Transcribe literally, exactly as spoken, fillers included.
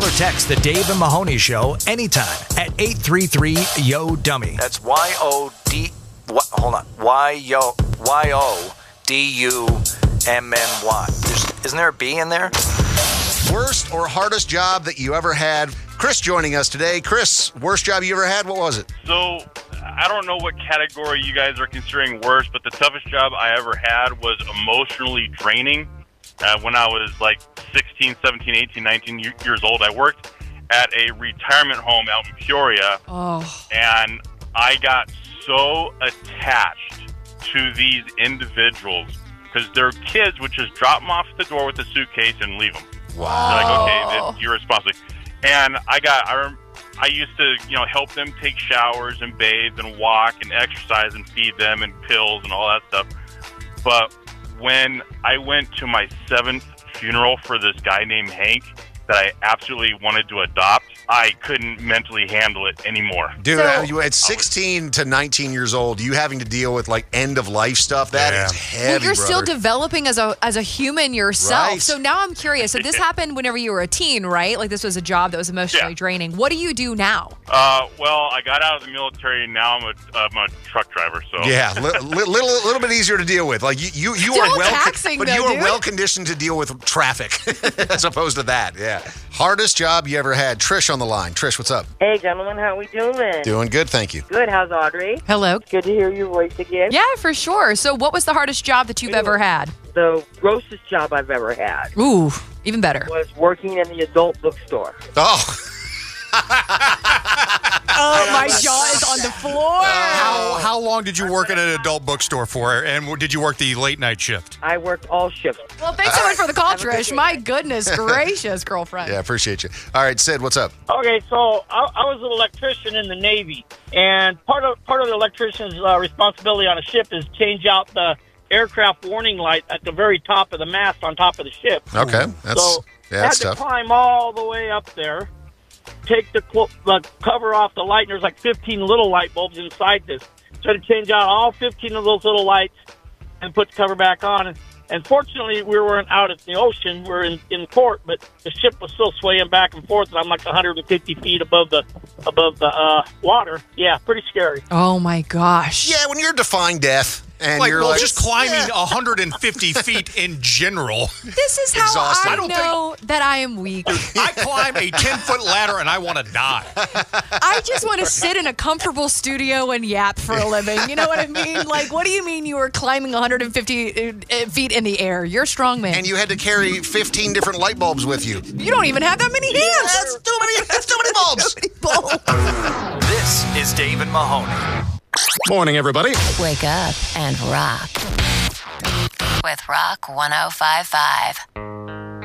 or text the Dave and Mahoney Show anytime at eight three three, Y O, dummy. That's Y O D... What? Hold on. Y O... Y O D U M M Y. There's, isn't there a B in there? Worst or hardest job that you ever had? Chris joining us today. Chris, worst job you ever had? What was it? So, I don't know what category you guys are considering worst, but the toughest job I ever had was emotionally draining. Uh, when I was like sixteen, seventeen, eighteen, nineteen years old, I worked at a retirement home out in Peoria, Oh. and I got so attached to these individuals because their kids would just drop them off at the door with a suitcase and leave them. Wow. They're like, okay, then you're responsible. And I got, I, rem- I used to, you know, help them take showers and bathe and walk and exercise and feed them and pills and all that stuff. But when I went to my seventh funeral for this guy named Hank that I absolutely wanted to adopt, I couldn't mentally handle it anymore. Dude, So- you at sixteen to nineteen years old, you having to deal with like end of life stuff, That Yeah. is heavy, Well, you're brother. still developing as a as a human yourself. Right. So now I'm curious. So this happened whenever you were a teen, right? Like this was a job that was emotionally Yeah. draining. What do you do now? Uh, well, I got out of the military, and now I'm a, I'm a truck driver. So Yeah, li- li- little little bit easier to deal with. Like you, you, you Still are well, taxing, but though, you are dude. well conditioned to deal with traffic as opposed to that. Yeah. Hardest job you ever had? Trish on the line. Trish, what's up? Hey, gentlemen, how we doing? Doing good, thank you. Good. How's Audrey? Hello. Good to hear your voice again. Yeah, for sure. So what was the hardest job that you've ever had? The grossest job I've ever had Ooh, even better. was working in the adult bookstore. Oh, Oh, my jaw is on the floor. How, how long did you work at an adult bookstore for, and did you work the late night shift? I worked all shifts. Well, thanks so much for the call, Have a good Trish. day. My goodness gracious, girlfriend. yeah, appreciate you. All right, Sid, what's up? Okay, so I, I was an electrician in the Navy, and part of part of the electrician's uh, responsibility on a ship is change out the aircraft warning light at the very top of the mast on top of the ship. Okay, that's so yeah, I had that's to tough. climb all the way up there, take the, clo- the cover off the light, and there's like fifteen little light bulbs inside this. So I had to change out all fifteen of those little lights and put the cover back on. And, and fortunately, we weren't out at the ocean. We were in, in port, but the ship was still swaying back and forth, and I'm like one hundred fifty feet above the above the uh, water. Yeah, pretty scary. Oh, my gosh. Yeah, when you're defying death and Like, you're well, like just climbing yeah. one hundred fifty feet in general. This is how Exhausting. I I don't know that I am weak. I climb a ten-foot ladder, and I want to die. I just want to sit in a comfortable studio and yap for a living. You know what I mean? Like, what do you mean you were climbing one hundred fifty uh, feet in the air? You're a strong man. and you had to carry fifteen different light bulbs with you. You don't even have that many hands. That's too many. That's too many bulbs. Bulbs. This is Dave and Mahoney. Morning, everybody. Wake up and rock with Rock one oh five five.